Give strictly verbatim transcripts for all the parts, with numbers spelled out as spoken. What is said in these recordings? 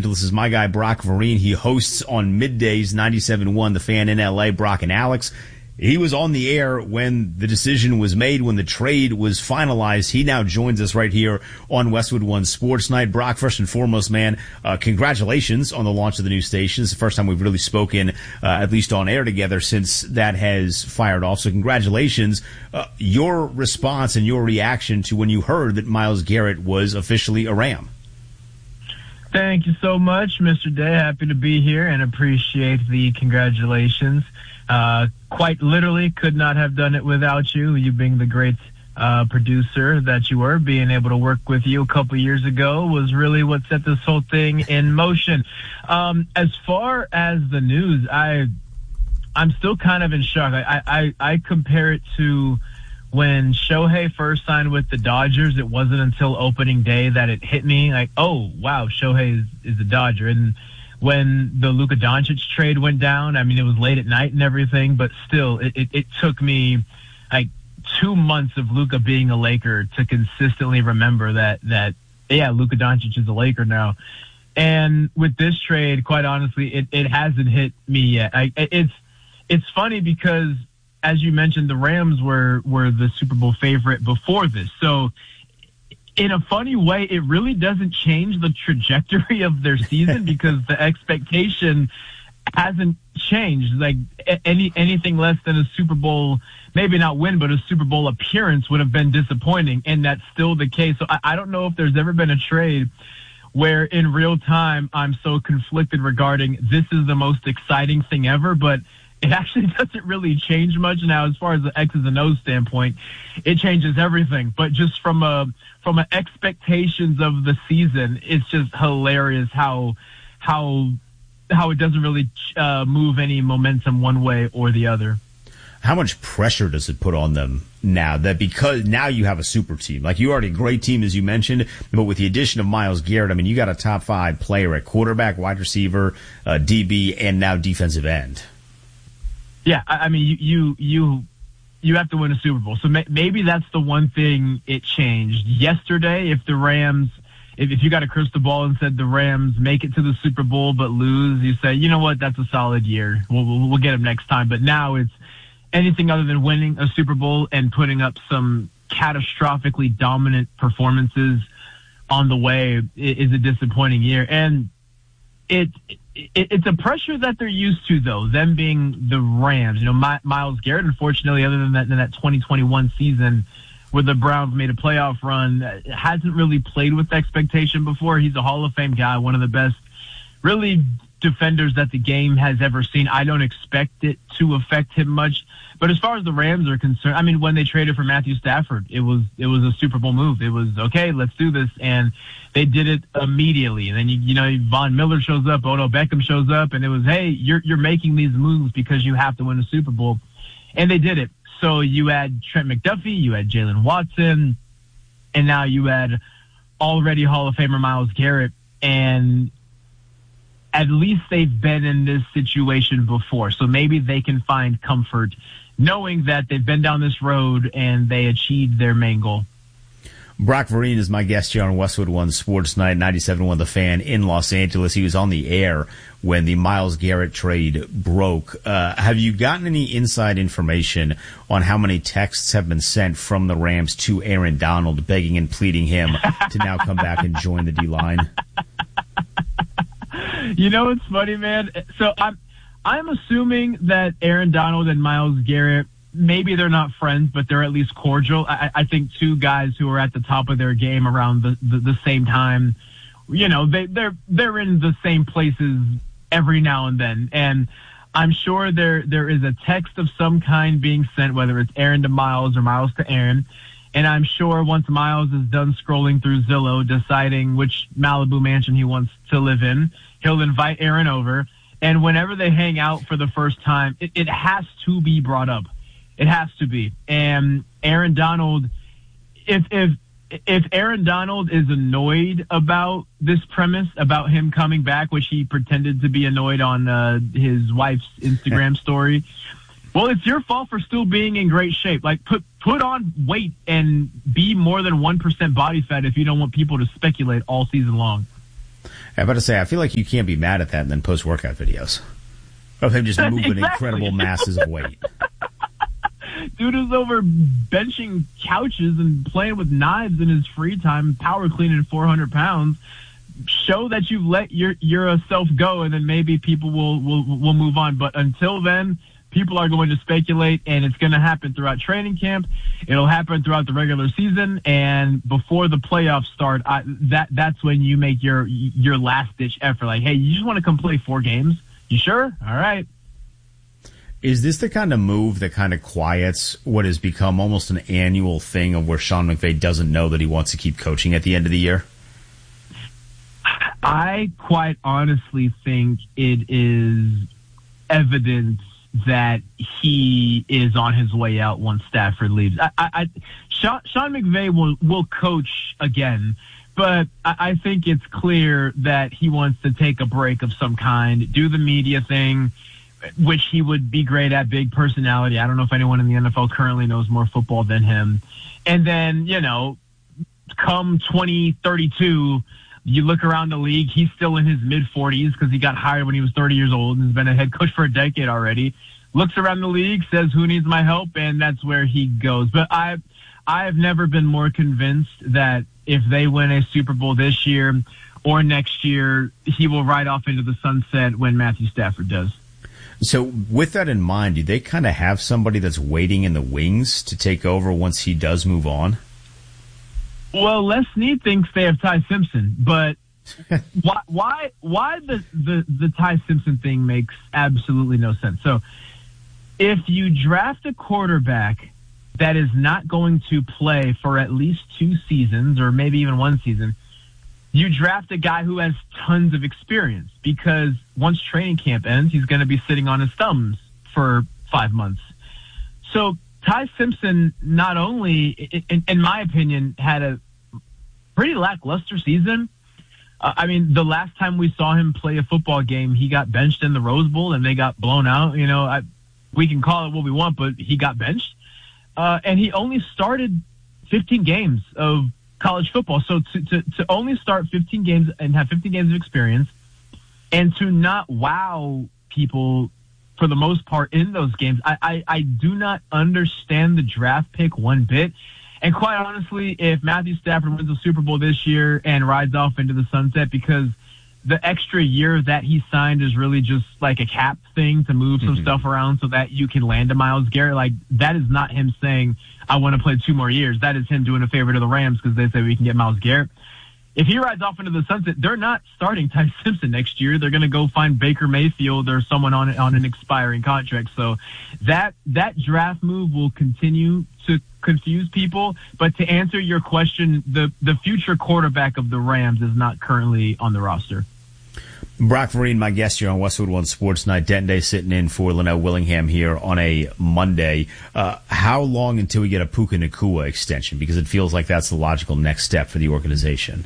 Angeles is my guy, Brock Vereen. He hosts on middays, ninety-seven point one The Fan in L A. Brock and Alex. He was on the air when the decision was made, when the trade was finalized. He now joins us right here on Westwood One Sports Night. Brock, first and foremost, man, uh, congratulations on the launch of the new station. It's the first time we've really spoken, uh, at least on air together, since that has fired off. So congratulations. Uh, your response and your reaction to when you heard that Myles Garrett was officially a Ram. Thank you so much, Mister Day. Happy to be here and appreciate the congratulations. Uh, quite literally could not have done it without you, you being the great uh, producer that you were. Being able to work with you a couple years ago was really what set this whole thing in motion. Um, as far as the news, I, I'm still kind of in shock. I, I, I compare it to when Shohei first signed with the Dodgers. It wasn't until opening day that it hit me like, oh, wow, Shohei is, is a Dodger. And when the Luka Doncic trade went down, I mean, it was late at night and everything, but still, it, it, it took me like two months of Luka being a Laker to consistently remember that, that yeah, Luka Doncic is a Laker now. And with this trade, quite honestly, it, it hasn't hit me yet. I, it's it's funny because, as you mentioned, the Rams were, were the Super Bowl favorite before this. So, in a funny way, it really doesn't change the trajectory of their season because the expectation hasn't changed. Like any anything less than a Super Bowl, maybe not win, but a Super Bowl appearance would have been disappointing, and that's still the case. So I, I don't know if there's ever been a trade where in real time I'm so conflicted regarding this is the most exciting thing ever, but it actually doesn't really change much now as far as the X's and O's standpoint. It changes everything. But just from a from a expectations of the season, it's just hilarious how how how it doesn't really uh, move any momentum one way or the other. How much pressure does it put on them now that because now you have a super team? Like you already a great team, as you mentioned, but with the addition of Myles Garrett, I mean, you got a top five player at quarterback, wide receiver, uh, D B, and now defensive end. Yeah, I mean, you you you, you have to win a Super Bowl. So may, maybe that's the one thing it changed. Yesterday, if the Rams, if, if you got a crystal ball and said the Rams make it to the Super Bowl but lose, you say, you know what, that's a solid year. We'll, we'll, we'll get them next time. But now it's anything other than winning a Super Bowl and putting up some catastrophically dominant performances on the way is a disappointing year. And it, it it's a pressure that they're used to, though, them being the Rams. You know, My, Myles Garrett, unfortunately, other than that, than that twenty twenty-one season where the Browns made a playoff run, hasn't really played with expectation before. He's a Hall of Fame guy, one of the best, really, defenders that the game has ever seen. I don't expect it to affect him much. But as far as the Rams are concerned, I mean, when they traded for Matthew Stafford, it was it was a Super Bowl move. It was, okay, let's do this. And they did it immediately. And then, you, you know, Von Miller shows up, Odell Beckham shows up, and it was, hey, you're you're making these moves because you have to win a Super Bowl. And they did it. So you had Trent McDuffie, you had Jalen Watson, and now you had already Hall of Famer Myles Garrett. And at least they've been in this situation before. So maybe they can find comfort knowing that they've been down this road and they achieved their main goal. Brock Vereen is my guest here on Westwood One Sports Night, ninety-seven point one The Fan in Los Angeles. He was on the air when the Myles Garrett trade broke. Uh, have you gotten any inside information on how many texts have been sent from the Rams to Aaron Donald begging and pleading him to now come back and join the D-line? You know, it's funny, man. So I'm, I'm assuming that Aaron Donald and Myles Garrett, maybe they're not friends, but they're at least cordial. I, I think two guys who are at the top of their game around the, the, the same time, you know, they, they're, they're in the same places every now and then. And I'm sure there, there is a text of some kind being sent, whether it's Aaron to Myles or Myles to Aaron. And I'm sure once Myles is done scrolling through Zillow, deciding which Malibu mansion he wants to live in, he'll invite Aaron over. And whenever they hang out for the first time, it, it has to be brought up. It has to be. And Aaron Donald, if if if Aaron Donald is annoyed about this premise, about him coming back, which he pretended to be annoyed on uh, his wife's Instagram story, well, it's your fault for still being in great shape. Like, put put on weight and be more than one percent body fat if you don't want people to speculate all season long. I was about to say, I feel like you can't be mad at that and then post workout videos of him just moving Exactly. incredible masses of weight. Dude is over benching couches and playing with knives in his free time, power cleaning four hundred pounds. Show that you've let your your self go, and then maybe people will, will, will move on. But until then, people are going to speculate, and it's going to happen throughout training camp. It'll happen throughout the regular season, and before the playoffs start, I, that that's when you make your your last ditch effort. Like, hey, you just want to come play four games? You sure? All right. Is this the kind of move that kind of quiets what has become almost an annual thing of where Sean McVay doesn't know that he wants to keep coaching at the end of the year? I quite honestly think it is evidence that he is on his way out once Stafford leaves. I, I, I Sean, Sean McVay will, will coach again, but I, I think it's clear that he wants to take a break of some kind, do the media thing, which he would be great at, big personality. I don't know if anyone in the N F L currently knows more football than him. And then, you know, come twenty thirty-two, you look around the league, he's still in his mid-forties because he got hired when he was thirty years old and has been a head coach for a decade already. Looks around the league, says, who needs my help? And that's where he goes. But I, I've never been more convinced that if they win a Super Bowl this year or next year, he will ride off into the sunset when Matthew Stafford does. So with that in mind, do they kind of have somebody that's waiting in the wings to take over once he does move on? Well, Les Snead thinks they have Ty Simpson, but why why why the, the, the Ty Simpson thing makes absolutely no sense. So if you draft a quarterback that is not going to play for at least two seasons or maybe even one season, you draft a guy who has tons of experience because once training camp ends, he's going to be sitting on his thumbs for five months. So Ty Simpson not only, in, in my opinion, had a pretty lackluster season. Uh, I mean, the last time we saw him play a football game, he got benched in the Rose Bowl and they got blown out. You know, I, we can call it what we want, but he got benched. Uh, and he only started fifteen games of college football. So to, to, to only start fifteen games and have fifteen games of experience and to not wow people for the most part in those games, I, I, I do not understand the draft pick one bit. And quite honestly, if Matthew Stafford wins the Super Bowl this year and rides off into the sunset, because the extra year that he signed is really just like a cap thing to move some mm-hmm. stuff around so that you can land a Myles Garrett. Like, that is not him saying, I want to play two more years. That is him doing a favor to the Rams because they say we can get Myles Garrett. If he rides off into the sunset, they're not starting Ty Simpson next year. They're going to go find Baker Mayfield or someone on on an expiring contract. So that that draft move will continue to confuse people. But to answer your question, the, the future quarterback of the Rams is not currently on the roster. Brock Vereen, my guest here on Westwood One Sports Night. Denton Day sitting in for Linnell Willingham here on a Monday. Uh, how long until we get a Puka Nacua extension? Because it feels like that's the logical next step for the organization.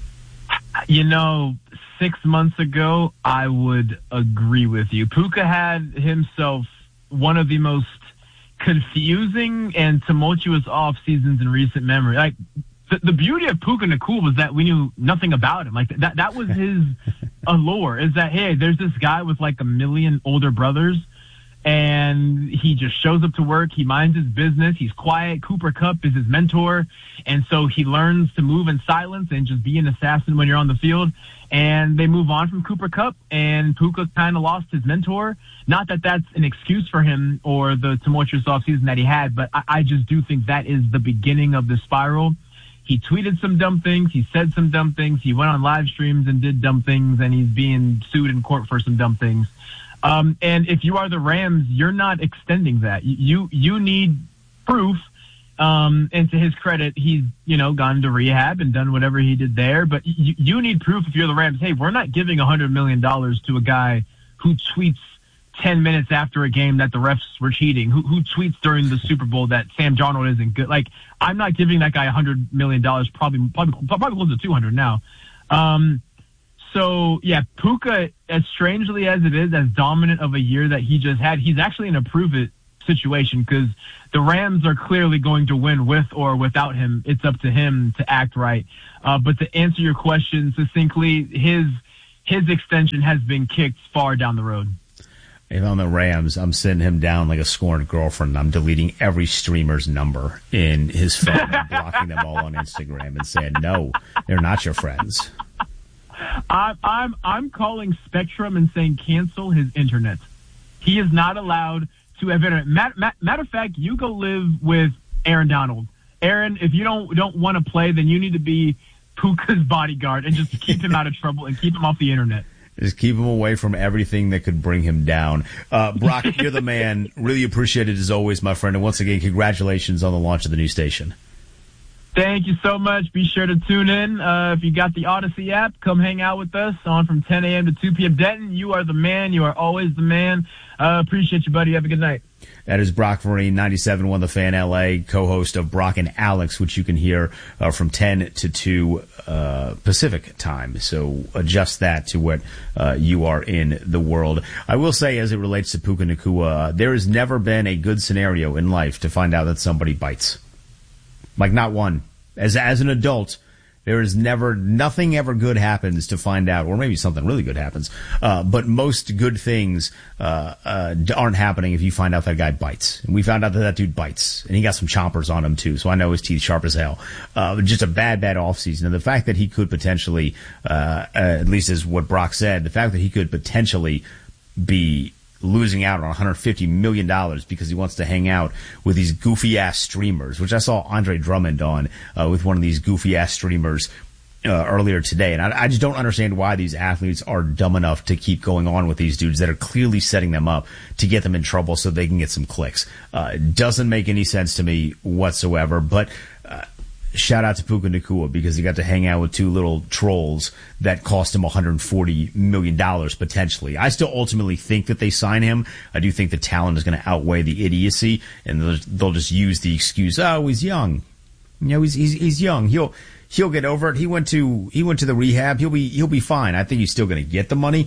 You know, six months ago, I would agree with you. Puka had himself one of the most confusing and tumultuous off seasons in recent memory. Like, the, the beauty of Puka Nacua was that we knew nothing about him. Like, that, that was his allure, is that, hey, there's this guy with like a million older brothers, and he just shows up to work. He minds his business. He's quiet. Cooper Kupp is his mentor. And so he learns to move in silence and just be an assassin when you're on the field. And they move on from Cooper Kupp, and Puka kind of lost his mentor. Not that that's an excuse for him or the tumultuous offseason that he had, but I, I just do think that is the beginning of the spiral. He tweeted some dumb things. He said some dumb things. He went on live streams and did dumb things, and he's being sued in court for some dumb things. Um, and if you are the Rams, you're not extending that. You you need proof. Um, and to his credit, he's, you know, gone to rehab and done whatever he did there. But you, you need proof if you're the Rams. Hey, we're not giving one hundred million dollars to a guy who tweets ten minutes after a game that the refs were cheating, who, who tweets during the Super Bowl that Sam Darnold isn't good. Like, I'm not giving that guy one hundred million dollars, probably, probably, probably close to two hundred now. Um, So, yeah, Puka, as strangely as it is, as dominant of a year that he just had, he's actually in a prove-it situation because the Rams are clearly going to win with or without him. It's up to him to act right. Uh, but to answer your question succinctly, his his extension has been kicked far down the road. If I'm the Rams, I'm sitting him down like a scorned girlfriend. I'm deleting every streamer's number in his phone and blocking them all on Instagram and saying, no, they're not your friends. I'm, I'm, I'm calling Spectrum and saying cancel his internet. He is not allowed to have internet. Matter, matter of fact, you go live with Aaron Donald. Aaron, if you don't don't want to play, then you need to be Puka's bodyguard and just keep him out of trouble and keep him off the internet. Just keep him away from everything that could bring him down. Uh, Brock, you're the man. Really appreciate it as always, my friend. And once again, congratulations on the launch of the new station. Thank you so much. Be sure to tune in. Uh, if you got the Odyssey app, come hang out with us on from ten a.m. to two p.m. Denton, you are the man. You are always the man. Uh, appreciate you, buddy. Have a good night. That is Brock Vereen, ninety-seven point one The Fan L A, co-host of Brock and Alex, which you can hear uh, from ten to two uh, Pacific time. So adjust that to what uh, you are in the world. I will say, as it relates to Puka Nacua, uh, there has never been a good scenario in life to find out that somebody bites. Like, not one. As as an adult, there is never, nothing ever good happens to find out, or maybe something really good happens, uh, but most good things uh, uh, aren't happening if you find out that guy bites. And we found out that that dude bites, and he got some chompers on him too, so I know his teeth sharp as hell. Uh, just a bad, bad offseason. And the fact that he could potentially, uh, uh, at least as what Brock said, the fact that he could potentially be losing out on one hundred fifty million dollars because he wants to hang out with these goofy-ass streamers, which I saw Andre Drummond on uh, with one of these goofy-ass streamers uh, earlier today. And I, I just don't understand why these athletes are dumb enough to keep going on with these dudes that are clearly setting them up to get them in trouble so they can get some clicks. Uh, it doesn't make any sense to me whatsoever, but uh, shout out to Puka Nacua because he got to hang out with two little trolls that cost him one hundred forty million dollars potentially. I still ultimately think that they sign him. I do think the talent is going to outweigh the idiocy, and they'll, they'll just use the excuse, oh, he's young. You know, he's, he's, he's young. He'll, he'll get over it. He went to, he went to the rehab. He'll be, he'll be fine. I think he's still going to get the money.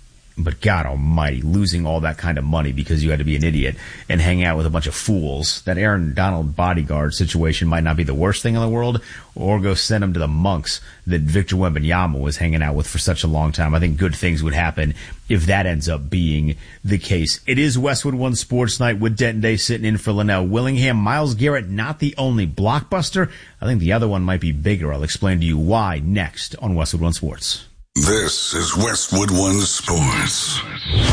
But God almighty, losing all that kind of money because you had to be an idiot and hang out with a bunch of fools. That Aaron Donald bodyguard situation might not be the worst thing in the world, or go send him to the monks that Victor Wembanyama was hanging out with for such a long time. I think good things would happen if that ends up being the case. It is Westwood One Sports Night with Denton Day sitting in for Linnell Willingham. Myles Garrett, not the only blockbuster. I think the other one might be bigger. I'll explain to you why next on Westwood One Sports. This is Westwood One Sports.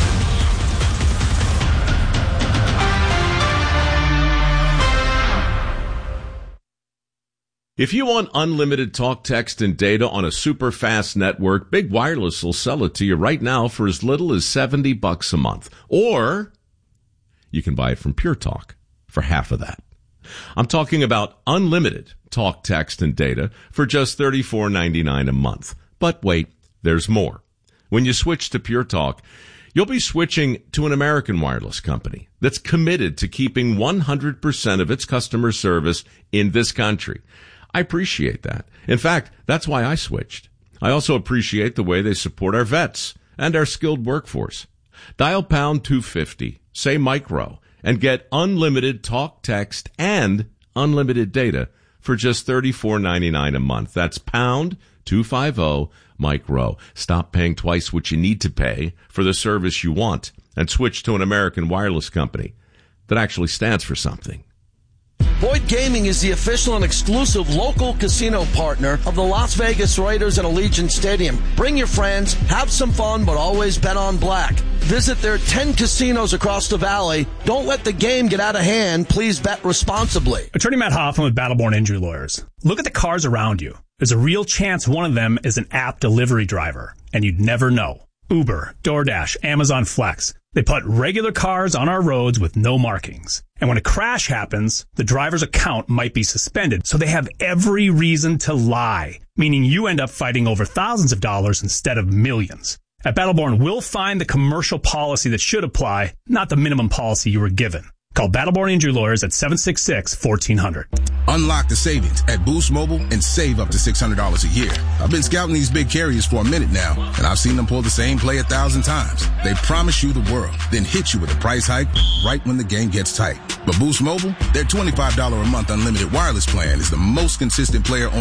If you want unlimited talk, text, and data on a super fast network, Big Wireless will sell it to you right now for as little as seventy bucks a month. Or you can buy it from Pure Talk for half of that. I'm talking about unlimited talk, text, and data for just thirty-four ninety-nine a month. But wait, there's more. When you switch to Pure Talk, you'll be switching to an American wireless company that's committed to keeping one hundred percent of its customer service in this country. I appreciate that. In fact, that's why I switched. I also appreciate the way they support our vets and our skilled workforce. Dial pound two fifty, say micro, and get unlimited talk, text, and unlimited data for just thirty-four ninety-nine a month. That's pound two fifty micro. Stop paying twice what you need to pay for the service you want and switch to an American wireless company that actually stands for something. Boyd Gaming is the official and exclusive local casino partner of the Las Vegas Raiders and Allegiant Stadium. Bring your friends, have some fun, but always bet on black. Visit their ten casinos across the valley. Don't let the game get out of hand. Please bet responsibly. Attorney Matt Hoffman with Battleborn Injury Lawyers. Look at the cars around you. There's a real chance one of them is an app delivery driver, and you'd never know. Uber, DoorDash, Amazon Flex. They put regular cars on our roads with no markings. And when a crash happens, the driver's account might be suspended, so they have every reason to lie, meaning you end up fighting over thousands of dollars instead of millions. At Battleborn, we'll find the commercial policy that should apply, not the minimum policy you were given. Call Battleborn Injury Lawyers at seven six six, one four zero zero. Unlock the savings at Boost Mobile and save up to six hundred dollars a year. I've been scouting these big carriers for a minute now, and I've seen them pull the same play a thousand times. They promise you the world, then hit you with a price hike right when the game gets tight. But Boost Mobile, their twenty-five dollars a month unlimited wireless plan is the most consistent player on